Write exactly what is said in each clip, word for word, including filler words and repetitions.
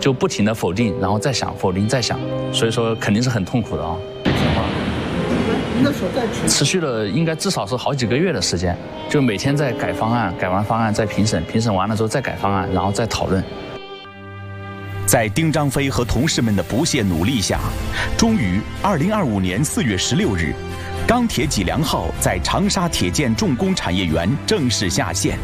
就不停的否定，然后再想否定再想，所以说肯定是很痛苦的啊。 那时候在持续了应该至少是好几个月的时间，就每天在改方案，改完方案再评审，评审完了之后再改方案，然后再讨论。 在丁章飞和同事们的不懈努力下，终于二零二五年四月十六日，钢铁脊梁号在长沙铁建重工产业园正式下线。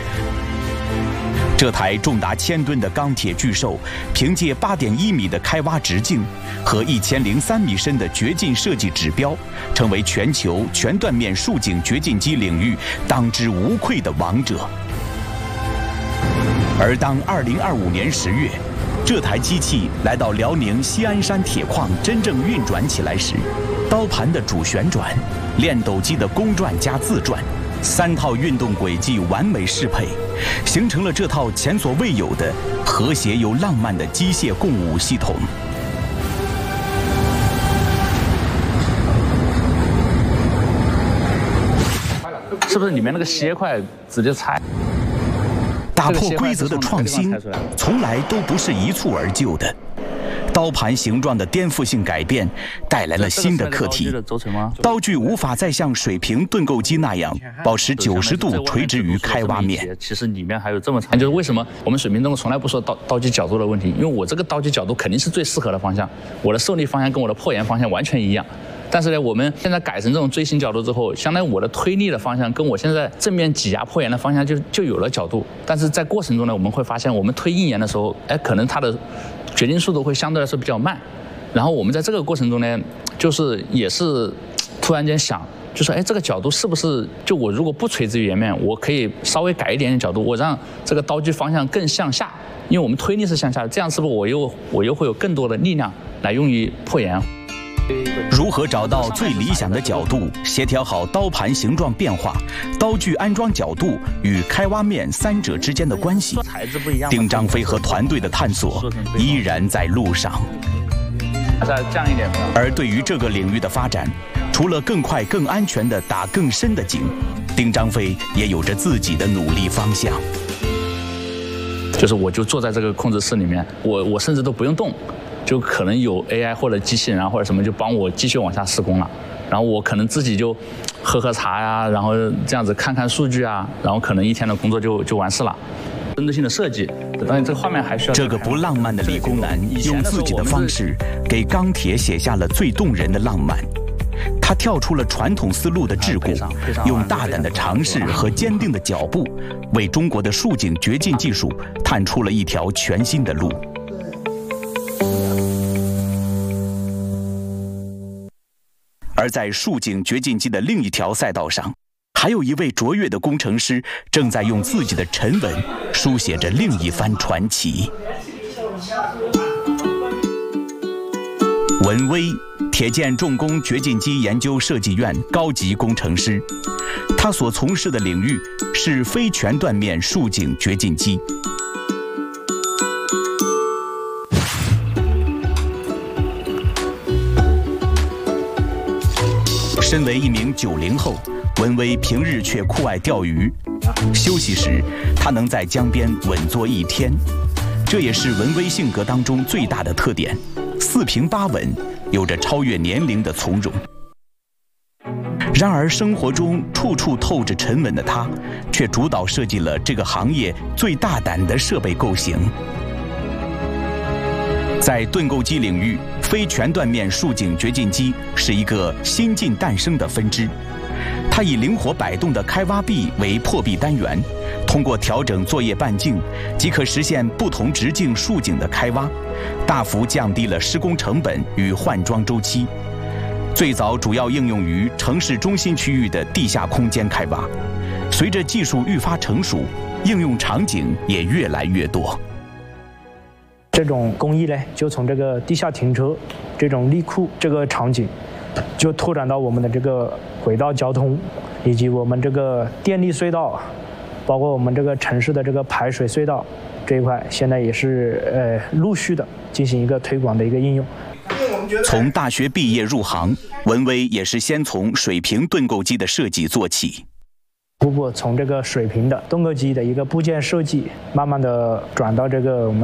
这台重达千吨的钢铁巨兽，凭借八点一米的开挖直径和一千零三米深的掘进设计指标，成为全球全断面竖井掘进机领域当之无愧的王者。而当二零二五年十月，这台机器来到辽宁西安山铁矿真正运转起来时，刀盘的主旋转、链斗机的公转加自转，三套运动轨迹完美适配，形成了这套前所未有的和谐又浪漫的机械共舞系统。 是不是里面那个楔块直接拆？ 打破规则的创新，从来都不是一蹴而就的。刀盘形状的颠覆性改变带来了新的课题，刀具无法再像水平盾构机那样保持九十度垂直于开挖面。 其实里面还有这么长，就是为什么我们水平盾构从来不说刀刀具角度的问题，因为我这个刀具角度肯定是最适合的方向，我的受力方向跟我的破岩方向完全一样。但是呢，我们现在改成这种锥形角度之后，相当于我的推力的方向跟我现在正面挤压破岩的方向就就有了角度。但是在过程中呢，我们会发现，我们推硬岩的时候，哎，可能它的决定速度会相对来说比较慢。然后我们在这个过程中呢，就是也是突然间想，就说，哎，这个角度是不是就我如果不垂直于岩面，我可以稍微改一点点角度，我让这个刀具方向更向下，因为我们推力是向下的，这样是不是我又我又会有更多的力量来用于破岩？ 如何找到最理想的角度，协调好刀盘形状变化、刀具安装角度与开挖面三者之间的关系，丁章飞和团队的探索依然在路上。 再降一点。 而对于这个领域的发展，除了更快、更安全地打更深的井，丁章飞也有着自己的努力方向。 就是我就坐在这个控制室里面，我我甚至都不用动。就可能有 A I 或者机器人啊或者什么就帮我继续往下施工了，然后我可能自己就喝喝茶呀，然后这样子看看数据啊，然后可能一天的工作就就完事了。针对性的设计，当然这个画面还需要。 这个不浪漫的理工男用自己的方式给钢铁写下了最动人的浪漫。他跳出了传统思路的桎梏，用大胆的尝试和坚定的脚步，为中国的竖井掘进技术探出了一条全新的路。而在竖井掘进机的另一条赛道上，还有一位卓越的工程师正在用自己的沉稳书写着另一番传奇。文威，铁建重工掘进机研究设计院高级工程师，他所从事的领域是非全断面竖井掘进机。身为一名九零后，文威平日却酷爱钓鱼，休息时他能在江边稳坐一天，这也是文威性格当中最大的特点，四平八稳，有着超越年龄的从容。然而生活中处处透着沉稳的他，却主导设计了这个行业最大胆的设备构型。在盾构机领域，非全断面竖井掘进机是一个新近诞生的分支。它以灵活摆动的开挖臂为破壁单元，通过调整作业半径，即可实现不同直径竖井的开挖，大幅降低了施工成本与换装周期。最早主要应用于城市中心区域的地下空间开挖，随着技术愈发成熟，应用场景也越来越多。 这种工艺呢，就从这个地下停车这种力库这个场景，就拓展到我们的这个轨道交通，以及我们这个电力隧道，包括我们这个城市的这个排水隧道这一块，现在也是呃陆续的进行一个推广的一个应用。 从大学毕业入行，文威也是先从水平盾构机的设计做起， 逐步从这个水平的盾构机的一个部件设计，慢慢的转到这个我们